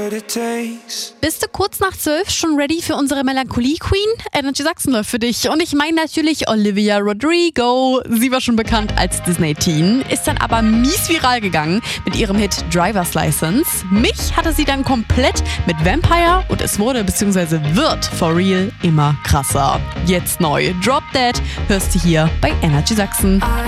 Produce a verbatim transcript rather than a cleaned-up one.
Bist du kurz nach zwölf schon ready für unsere Melancholie Queen? Energy Sachsen läuft für dich. Und ich meine natürlich Olivia Rodrigo. Sie war schon bekannt als Disney-Teen, ist dann aber mies viral gegangen mit ihrem Hit Driver's License. Mich hatte sie dann komplett mit Vampire und es wurde bzw. wird for real immer krasser. Jetzt neu. Drop Dead hörst du hier bei Energy Sachsen.